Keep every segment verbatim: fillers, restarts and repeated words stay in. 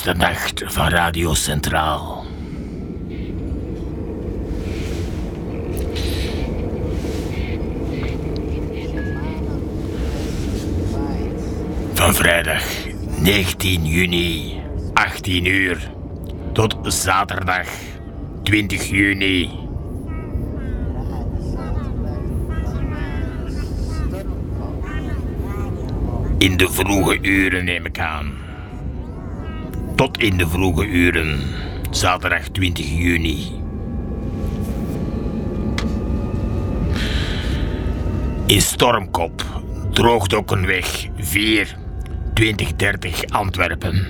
de nacht van Radio Centraal. Van vrijdag negentien juni, achttien uur, tot zaterdag twintig juni. In de vroege uren neem ik aan. Tot in de vroege uren, zaterdag twintig juni. In Stormkop, Droogdokkenweg vier, twintig dertig Antwerpen.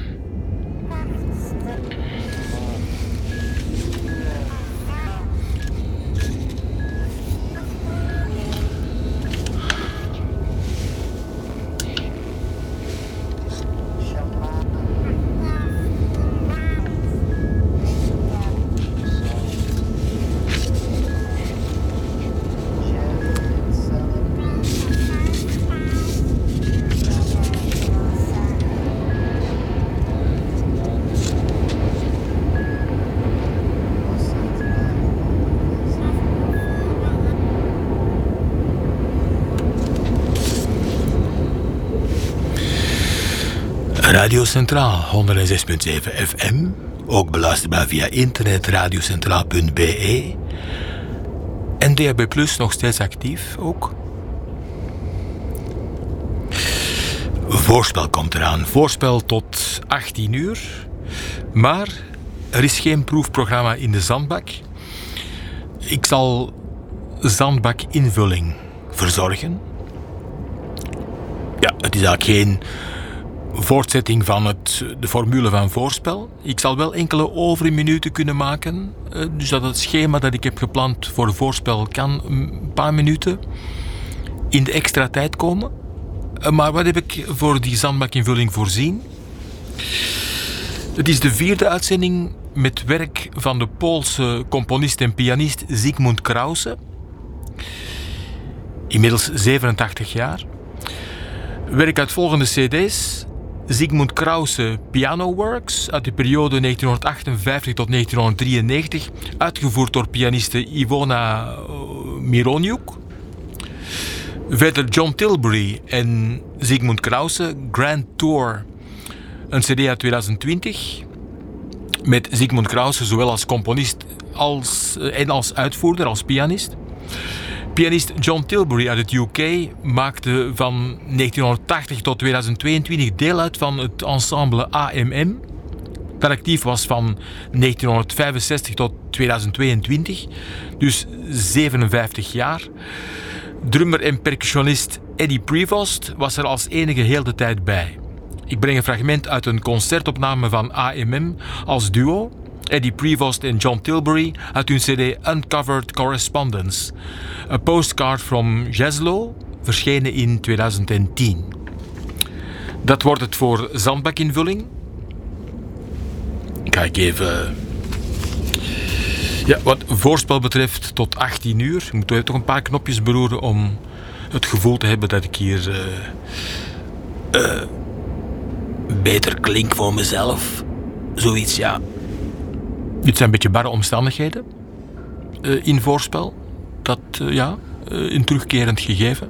Radio Centraal honderdzes komma zeven F M, ook beluisterbaar via internet radiocentraal punt b e. En D H B plus nog steeds actief ook. Voorspel komt eraan. Voorspel tot achttien uur. Maar er is geen proefprogramma in de zandbak. Ik zal zandbakinvulling verzorgen. Ja, het is eigenlijk geen voortzetting van het, de formule van voorspel. Ik zal wel enkele overminuten kunnen maken. Dus dat het schema dat ik heb gepland voor voorspel kan een paar minuten in de extra tijd komen. Maar wat heb ik voor die zandbakinvulling voorzien? Het is de vierde uitzending met werk van de Poolse componist en pianist Zygmunt Krause. Inmiddels zevenentachtig jaar. Werk uit volgende cd's. Zygmunt Krause Piano Works uit de periode negentien achtenvijftig tot negentien drieënnegentig, uitgevoerd door pianiste Iwona Mironiuk. Verder John Tilbury en Zygmunt Krause Grand Tour, een cd uit tweeduizend twintig, met Zygmunt Krause zowel als componist als, en als uitvoerder, als pianist. Pianist John Tilbury uit het U K maakte van negentien tachtig tot tweeduizend tweeëntwintig deel uit van het ensemble A M M, dat actief was van negentien vijfenzestig tot tweeduizend tweeëntwintig, dus zevenenvijftig jaar. Drummer en percussionist Eddie Prevost was er als enige heel de tijd bij. Ik breng een fragment uit een concertopname van A M M als duo, Eddie Prevost en John Tilbury, uit hun cd Uncovered Correspondence. A Postcard from Jeslo, verschenen in tweeduizend tien. Dat wordt het voor zandbakinvulling. Ik ga ik even... Ja, wat voorspel betreft tot achttien uur. Ik moet toch een paar knopjes beroeren om het gevoel te hebben dat ik hier uh, uh, beter klink voor mezelf. Zoiets, ja. Dit zijn een beetje barre omstandigheden uh, in voorspel. Dat, uh, ja, uh, een terugkerend gegeven.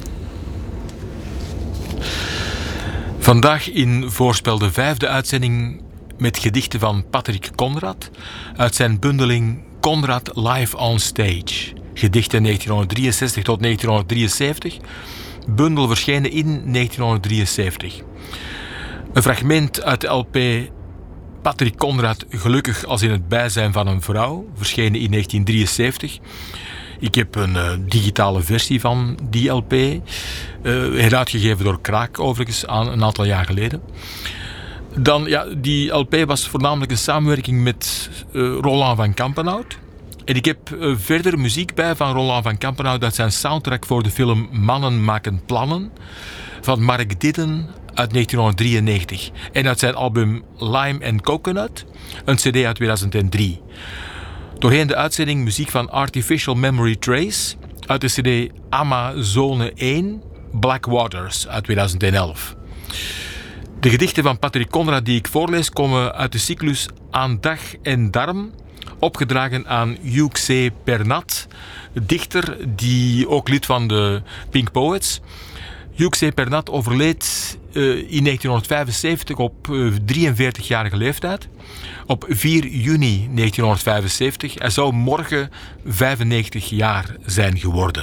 Vandaag in voorspel de vijfde uitzending met gedichten van Patrick Conrad uit zijn bundeling Conrad Live on Stage. Gedichten negentien drieënzestig tot negentien drieënzeventig. Bundel verschenen in negentien drieënzeventig. Een fragment uit de L P Patrick Conrad, Gelukkig als in het bijzijn van een vrouw, verschenen in negentien drieënzeventig. Ik heb een uh, digitale versie van die L P, uh, heruitgegeven door Kraak overigens, aan een aantal jaar geleden. Dan, ja, die L P was voornamelijk een samenwerking met uh, Roland van Campenhout. En ik heb uh, verder muziek bij van Roland van Campenhout uit zijn soundtrack voor de film Mannen maken plannen van Mark Didden uit negentien drieënnegentig. En uit zijn album Lime and Coconut, een cd uit tweeduizend drie. Doorheen de uitzending muziek van Artificial Memory Trace uit de cd Amazone één, Black Waters uit tweeduizend elf. De gedichten van Patrick Conrad die ik voorlees komen uit de cyclus Aan dag en darm, opgedragen aan Hugh C. Pernat, dichter die ook lid van de Pink Poets. Hugh C. Pernat overleed uh, in negentienhonderdvijfenzeventig op uh, drieënveertigjarige leeftijd. Op vier juni negentienhonderdvijfenzeventig. Hij zou morgen vijfennegentig jaar zijn geworden.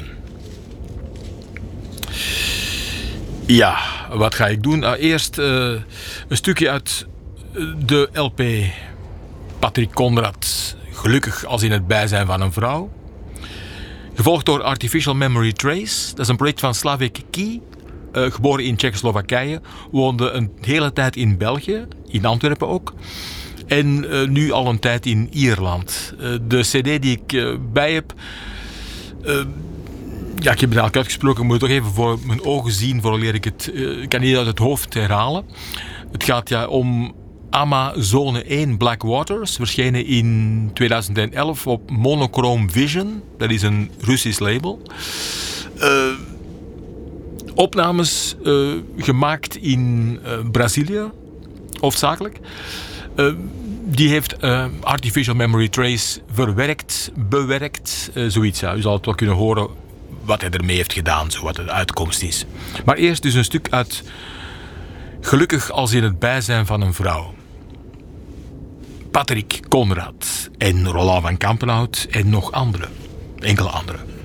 Ja, wat ga ik doen? Nou, eerst uh, een stukje uit de L P Patrick Conrad, Gelukkig als in het bijzijn van een vrouw. Gevolgd door Artificial Memory Trace. Dat is een project van Slavik Key. Uh, geboren in Tsjechoslowakije. Woonde een hele tijd in België. In Antwerpen ook. En uh, nu al een tijd in Ierland. Uh, de cd die ik uh, bij heb... Uh, ja, ik heb het eigenlijk uitgesproken. Ik moet het toch even voor mijn ogen zien. Vooraleer ik het... Uh, ik kan niet uit het hoofd herhalen. Het gaat ja om... Amazone één Black Waters, verschenen in tweeduizend elf op Monochrome Vision. Dat is een Russisch label. Uh, opnames uh, gemaakt in uh, Brazilië, hoofdzakelijk. Uh, die heeft uh, Artificial Memory Trace verwerkt, bewerkt, uh, zoiets. Ja. U zal het wel kunnen horen wat hij ermee heeft gedaan, zo wat de uitkomst is. Maar eerst dus een stuk uit Gelukkig als in het bijzijn van een vrouw. Patrick Conrad en Roland van Campenhout en nog andere, enkele andere.